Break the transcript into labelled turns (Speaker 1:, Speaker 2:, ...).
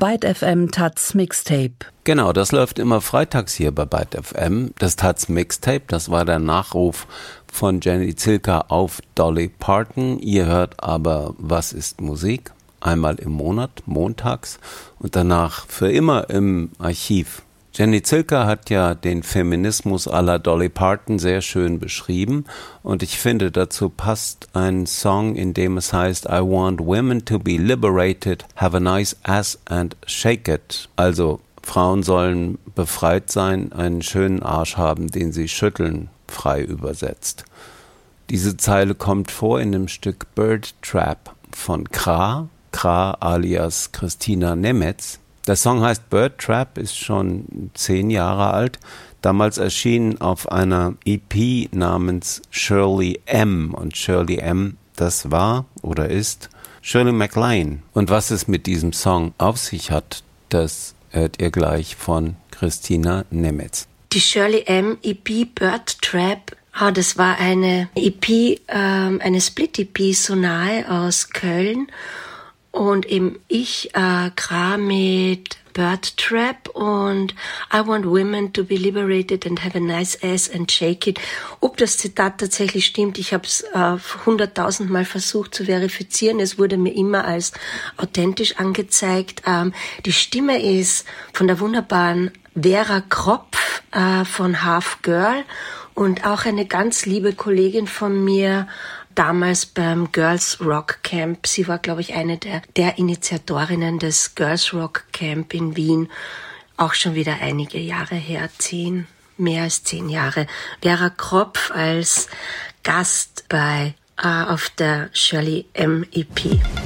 Speaker 1: Byte FM Taz Mixtape.
Speaker 2: Genau, das läuft immer freitags hier bei Byte FM. Das Taz Mixtape, das war der Nachruf von Jenny Zilker auf Dolly Parton. Ihr hört aber Was ist Musik? Einmal im Monat, montags und danach für immer im Archiv. Jenny Zilker hat ja den Feminismus à la Dolly Parton sehr schön beschrieben und ich finde, dazu passt ein Song, in dem es heißt I want women to be liberated, have a nice ass and shake it. Also Frauen sollen befreit sein, einen schönen Arsch haben, den sie schütteln, frei übersetzt. Diese Zeile kommt vor in dem Stück Bird Trap von Kra alias Christina Nemetz. Der Song heißt Bird Trap, ist schon 10 Jahre alt. Damals erschienen auf einer EP namens Shirley M. Und Shirley M., das war oder ist Shirley MacLaine. Und was es mit diesem Song auf sich hat, das hört ihr gleich von Christina Nemetz.
Speaker 3: Die Shirley M. EP Bird Trap, das war eine EP, eine Split-EP, Sonae aus Köln. Und eben ich kram mit Bird Trap und I want women to be liberated and have a nice ass and shake it. Ob das Zitat tatsächlich stimmt, ich habe es 100.000 Mal versucht zu verifizieren. Es wurde mir immer als authentisch angezeigt. Die Stimme ist von der wunderbaren Vera Kropf von Half Girl und auch eine ganz liebe Kollegin von mir, damals beim Girls Rock Camp. Sie war, glaube ich, eine der Initiatorinnen des Girls Rock Camp in Wien. Auch schon wieder einige Jahre her, mehr als 10 Jahre. Vera Kropf als Gast auf der Shirley M. EP.